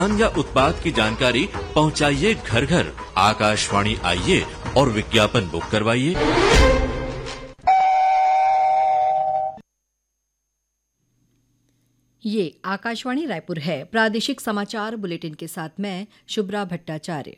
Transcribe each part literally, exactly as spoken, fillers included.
या उत्पाद की जानकारी पहुंचाइए घर घर। आकाशवाणी आइए और विज्ञापन बुक करवाइए। ये आकाशवाणी रायपुर है। प्रादेशिक समाचार बुलेटिन के साथ मैं शुभ्रा भट्टाचार्य।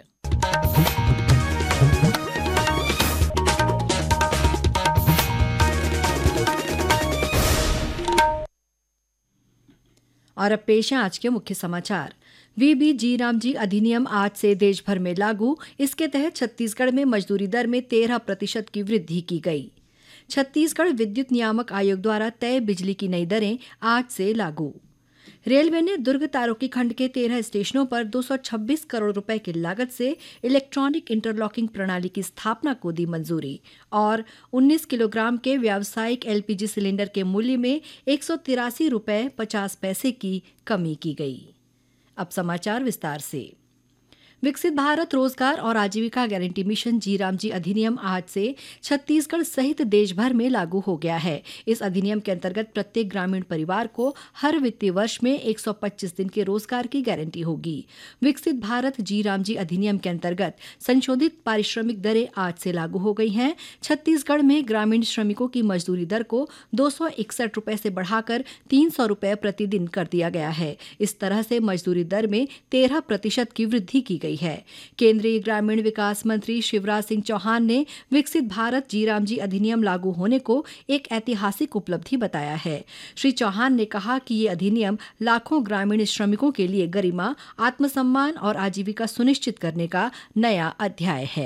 और अब पेश है आज के मुख्य समाचार। वीबी जी रामजी अधिनियम आज से देश भर में लागू। इसके तहत छत्तीसगढ़ में मजदूरी दर में तेरह प्रतिशत की वृद्धि की गई। छत्तीसगढ़ विद्युत नियामक आयोग द्वारा तय बिजली की नई दरें आज से लागू। रेलवे ने दुर्ग तारोकी खंड के तेरह स्टेशनों पर दो सौ छब्बीस करोड़ रुपए की लागत से इलेक्ट्रॉनिक इंटरलॉकिंग प्रणाली की स्थापना को दी मंजूरी। और उन्नीस किलोग्राम के व्यावसायिक एलपीजी सिलेंडर के मूल्य में एक सौ तिरासी रुपए पचास पैसे की कमी की गई। अब समाचार विस्तार से। विकसित भारत रोजगार और आजीविका गारंटी मिशन जी रामजी अधिनियम आज से छत्तीसगढ़ सहित देश भर में लागू हो गया है। इस अधिनियम के अंतर्गत प्रत्येक ग्रामीण परिवार को हर वित्तीय वर्ष में एक सौ पच्चीस दिन के रोजगार की गारंटी होगी। विकसित भारत जी रामजी अधिनियम के अंतर्गत संशोधित पारिश्रमिक दरें आज से लागू हो गई हैं। छत्तीसगढ़ में ग्रामीण श्रमिकों की मजदूरी दर को दो सौ इकसठ रुपए से बढ़ाकर तीन सौ रुपए प्रतिदिन कर दिया गया है। इस तरह से मजदूरी दर में तेरह प्रतिशत की वृद्धि की गई है। केंद्रीय ग्रामीण विकास मंत्री शिवराज सिंह चौहान ने विकसित भारत जी रामजी अधिनियम लागू होने को एक ऐतिहासिक उपलब्धि बताया है। श्री चौहान ने कहा कि ये अधिनियम लाखों ग्रामीण श्रमिकों के लिए गरिमा, आत्मसम्मान और आजीविका सुनिश्चित करने का नया अध्याय है।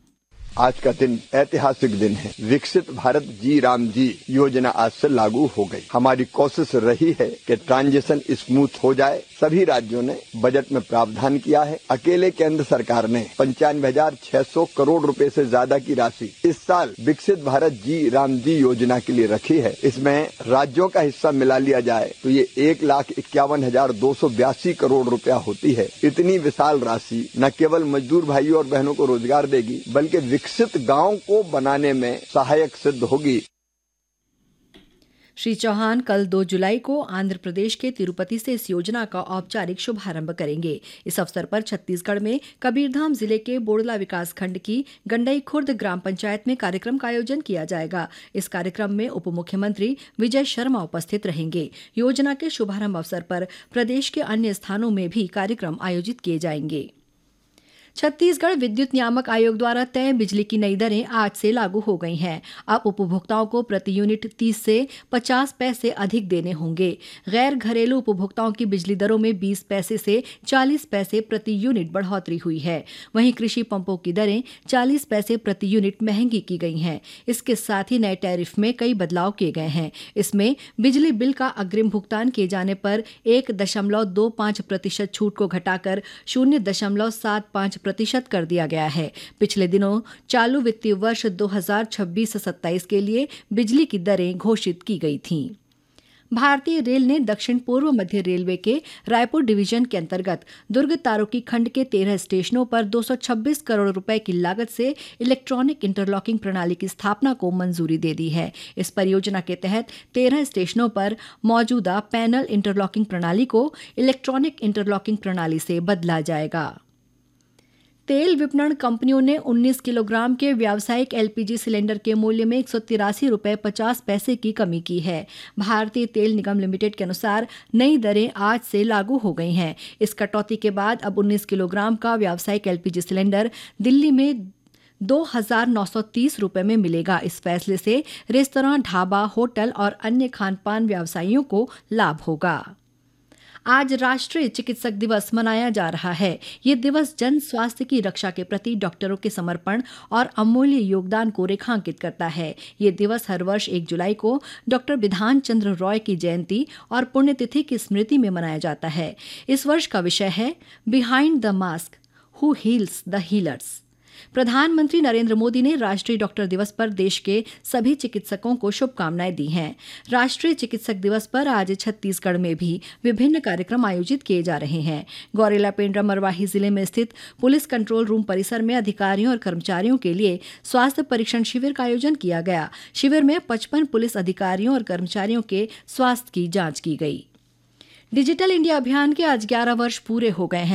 आज का दिन ऐतिहासिक दिन है। विकसित भारत जी राम जी योजना आज से लागू हो गई। हमारी कोशिश रही है कि ट्रांजिशन स्मूथ हो जाए। सभी राज्यों ने बजट में प्रावधान किया है। अकेले केंद्र सरकार ने पंचानवे हजार छह सौ करोड़ रुपए से ज्यादा की राशि इस साल विकसित भारत जी राम जी योजना के लिए रखी है। इसमें राज्यों का हिस्सा मिला लिया जाए तो ये एक लाख इक्यावन हजार दो सौ बयासी करोड़ रुपया होती है। इतनी विशाल राशि न केवल मजदूर भाइयों और बहनों को रोजगार देगी बल्कि विकसित गांव को बनाने में सहायक सिद्ध होगी। श्री चौहान कल दो जुलाई को आंध्र प्रदेश के तिरुपति से इस योजना का औपचारिक शुभारंभ करेंगे। इस अवसर पर छत्तीसगढ़ में कबीरधाम जिले के बोड़ला विकास खंड की गंडई खुर्द ग्राम पंचायत में कार्यक्रम का आयोजन किया जाएगा। इस कार्यक्रम में उप मुख्यमंत्री विजय शर्मा उपस्थित रहेंगे। योजना के शुभारंभ अवसर पर प्रदेश के अन्य स्थानों में भी कार्यक्रम आयोजित किए जाएंगे। छत्तीसगढ़ विद्युत नियामक आयोग द्वारा तय बिजली की नई दरें आज से लागू हो गई हैं। अब उपभोक्ताओं को प्रति यूनिट तीस से पचास पैसे अधिक देने होंगे। गैर घरेलू उपभोक्ताओं की बिजली दरों में बीस पैसे से चालीस पैसे प्रति यूनिट बढ़ोतरी हुई है। वहीं कृषि पंपों की दरें चालीस पैसे प्रति यूनिट महंगी की गई हैं। इसके साथ ही नए टैरिफ में कई बदलाव किए गए हैं। इसमें बिजली बिल का अग्रिम भुगतान किए जाने पर एक दशमलव दो पाँच प्रतिशत छूट को घटाकर शून्य दशमलव सात पाँच प्रतिशत कर दिया गया है। पिछले दिनों चालू वित्तीय वर्ष दो हज़ार छब्बीस सत्ताईस के लिए बिजली की दरें घोषित की गई थीं। भारतीय रेल ने दक्षिण पूर्व मध्य रेलवे के रायपुर डिवीजन के अंतर्गत दुर्ग तारोकी खंड के तेरह स्टेशनों पर दो सौ छब्बीस करोड़ रुपए की लागत से इलेक्ट्रॉनिक इंटरलॉकिंग प्रणाली की स्थापना को मंजूरी दे दी है। इस परियोजना के तहत तेरह स्टेशनों पर मौजूदा पैनल इंटरलॉकिंग प्रणाली को इलेक्ट्रॉनिक इंटरलॉकिंग प्रणाली से बदला जाएगा। तेल विपणन कंपनियों ने उन्नीस किलोग्राम के व्यावसायिक एलपीजी सिलेंडर के मूल्य में एक सौ तिरासी रुपए पचास पैसे की कमी की है। भारतीय तेल निगम लिमिटेड के अनुसार नई दरें आज से लागू हो गई हैं। इस कटौती के बाद अब उन्नीस किलोग्राम का व्यावसायिक एलपीजी सिलेंडर दिल्ली में दो हजार नौ सौ तीस रुपए में मिलेगा। इस फैसले से रेस्तरां, ढाबा, होटल और अन्य खानपान व्यवसायियों को लाभ होगा। आज राष्ट्रीय चिकित्सक दिवस मनाया जा रहा है। ये दिवस जन स्वास्थ्य की रक्षा के प्रति डॉक्टरों के समर्पण और अमूल्य योगदान को रेखांकित करता है। ये दिवस हर वर्ष एक जुलाई को डॉक्टर बिधान चंद्र रॉय की जयंती और पुण्यतिथि की स्मृति में मनाया जाता है। इस वर्ष का विषय है behind the mask, who heels the healers. प्रधानमंत्री नरेंद्र मोदी ने राष्ट्रीय डॉक्टर दिवस पर देश के सभी चिकित्सकों को शुभकामनाएं दी हैं। राष्ट्रीय चिकित्सक दिवस पर आज छत्तीसगढ़ में भी विभिन्न कार्यक्रम आयोजित किए जा रहे हैं। गौरेला पेंड्रा मरवाही जिले में स्थित पुलिस कंट्रोल रूम परिसर में अधिकारियों और कर्मचारियों के लिए स्वास्थ्य परीक्षण शिविर का आयोजन किया गया। शिविर में पचपन पुलिस अधिकारियों और कर्मचारियों के स्वास्थ्य की जांच की गई। डिजिटल इंडिया अभियान के आज ग्यारह वर्ष पूरे हो गए हैं।